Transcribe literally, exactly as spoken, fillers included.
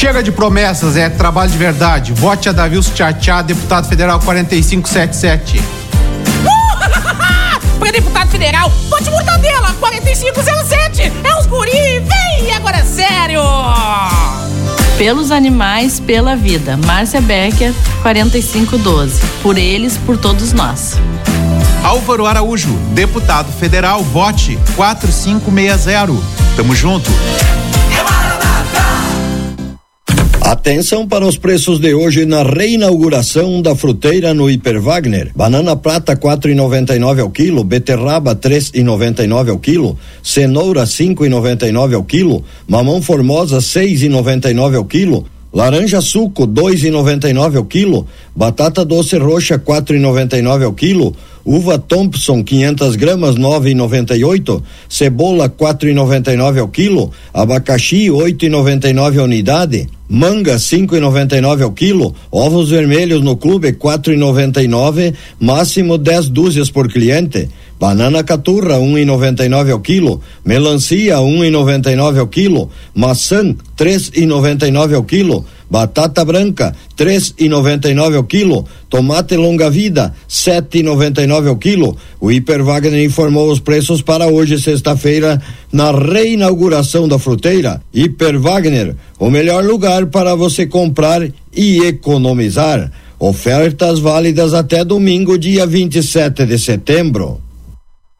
Chega de promessas, é trabalho de verdade. Vote a Davilson Tchatchá, deputado federal quatro cinco sete sete. Para deputado federal, vote Mortadela quatro cinco zero sete. É os guri, vem, agora é sério. Pelos animais, pela vida. Márcia Becker, quatro cinco um doze. Por eles, por todos nós. Álvaro Araújo, deputado federal, vote quatro cinco seis zero. Tamo junto. Atenção para os preços de hoje na reinauguração da fruteira no Hiper Wagner. Banana prata quatro e noventa e nove ao quilo, beterraba três e noventa e nove ao quilo, cenoura cinco e noventa e nove ao quilo, mamão formosa seis e noventa e nove ao quilo, laranja suco dois e noventa e nove ao quilo, batata doce roxa quatro e noventa e nove ao quilo, uva Thompson quinhentas gramas nove e noventa e oito, cebola quatro e noventa e nove ao quilo, abacaxi oito e noventa e nove a unidade, manga cinco e noventa e nove ao quilo, ovos vermelhos no clube quatro e noventa e nove, máximo dez dúzias por cliente. Banana caturra um e noventa e nove ao quilo, melancia um e noventa e nove ao quilo, maçã três e noventa e nove ao quilo, batata branca três e noventa e nove ao quilo, tomate longa vida sete e noventa e nove ao quilo. O Hiper Wagner informou os preços para hoje, sexta-feira, na reinauguração da fruteira. Hiper Wagner, o melhor lugar para você comprar e economizar. Ofertas válidas até domingo, dia vinte e sete de setembro.